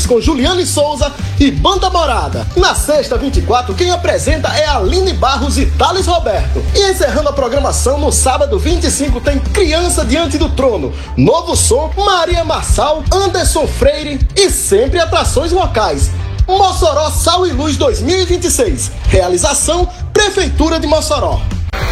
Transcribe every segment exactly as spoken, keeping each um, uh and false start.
com Juliane Souza e Banda Morada. Na sexta, vinte e quatro, quem apresenta é Aline Barros e Thales Roberto. E encerrando a programação, no sábado vinte e cinco, tem Criança Diante do Trono, Novo Som, Maria Marçal, Anderson Freire e sempre atrações locais. Mossoró Sal e Luz dois mil e vinte e seis. Realização Prefeitura de Mossoró.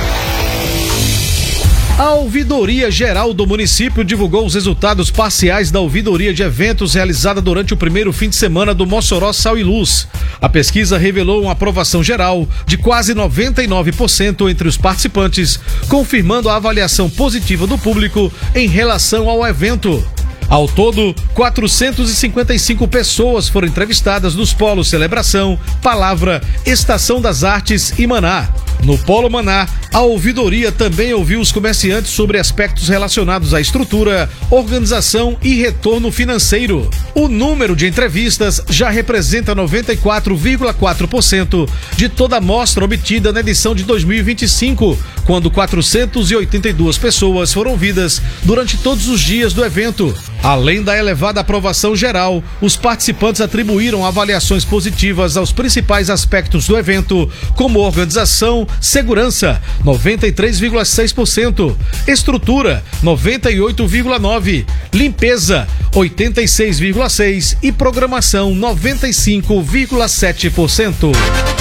A Ouvidoria Geral do município divulgou os resultados parciais da ouvidoria de eventos realizada durante o primeiro fim de semana do Mossoró Sal e Luz. A pesquisa revelou uma aprovação geral de quase noventa e nove por cento entre os participantes, confirmando a avaliação positiva do público em relação ao evento. Ao todo, quatrocentas e cinquenta e cinco pessoas foram entrevistadas nos polos Celebração, Palavra, Estação das Artes e Maná. No Polo Maná, a ouvidoria também ouviu os comerciantes sobre aspectos relacionados à estrutura, organização e retorno financeiro. O número de entrevistas já representa noventa e quatro vírgula quatro por cento de toda a amostra obtida na edição de dois mil e vinte e cinco, quando quatrocentas e oitenta e duas pessoas foram ouvidas durante todos os dias do evento. Além da elevada aprovação geral, os participantes atribuíram avaliações positivas aos principais aspectos do evento, como organização, segurança, noventa e três vírgula seis por cento, estrutura, noventa e oito vírgula nove por cento, limpeza, oitenta e seis vírgula seis por cento e programação, noventa e cinco vírgula sete por cento.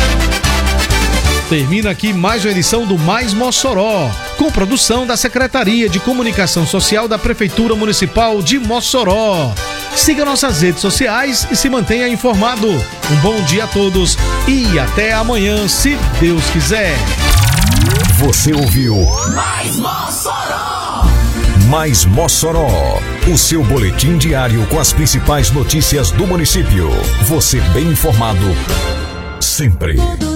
Termina aqui mais uma edição do Mais Mossoró, com produção da Secretaria de Comunicação Social da Prefeitura Municipal de Mossoró. Siga nossas redes sociais e se mantenha informado. Um bom dia a todos e até amanhã, se Deus quiser. Você ouviu Mais Mossoró! Mais Mossoró, o seu boletim diário com as principais notícias do município. Você bem informado sempre.